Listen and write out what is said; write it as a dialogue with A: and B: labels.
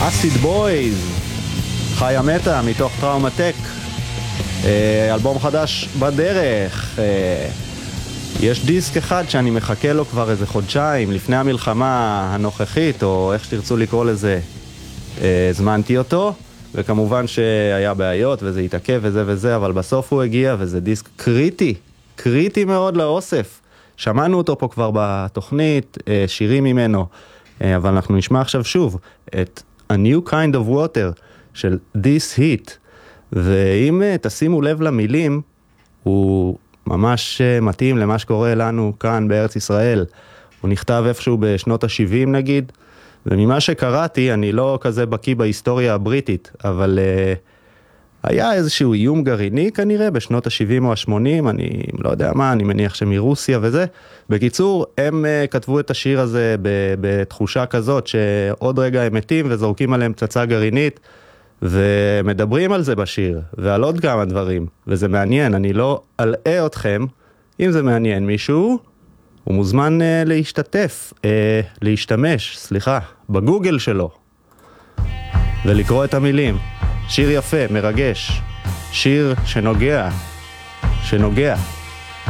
A: אסיד בויז, חיה מתה מתוך טראומטק, אלבום חדש בדרך. יש דיסק אחד שאני מחכה לו כבר איזה חודשיים לפני המלחמה הנוכחית, או איך שתרצו לקרוא לזה. הזמנתי אותו, וכמובן שהיה בעיות וזה התעכב וזה, אבל בסוף הוא הגיע, וזה דיסק קריטי מאוד לאוסף. שמענו אותו פה כבר בתוכנית, שירים ממנו, אבל אנחנו נשמע עכשיו שוב את A New Kind of Water של This Heat, ואם תשימו לב למילים, הוא ממש מתאים למה שקורה לנו כאן בארץ ישראל. הוא נכתב איפשהו בשנות ה-70 נגיד, וממה שקראתי, אני לא כזה בקיא בהיסטוריה הבריטית, אבל היה איזשהו איום גרעיני כנראה בשנות ה-70 או ה-80, אני לא יודע מה, אני מניח שמרוסיה וזה. בקיצור, הם כתבו את השיר הזה בתחושה כזאת שעוד רגע הם מתים וזורקים עליהם פצצה גרעינית, ומדברים על זה בשיר, ועל עוד כמה דברים, וזה מעניין. אני לא אלאה אתכם, אם זה מעניין מישהו, הוא מוזמן להשתמש בגוגל שלו, ולקרוא את המילים. שיר יפה, מרגש, שיר שנוגע.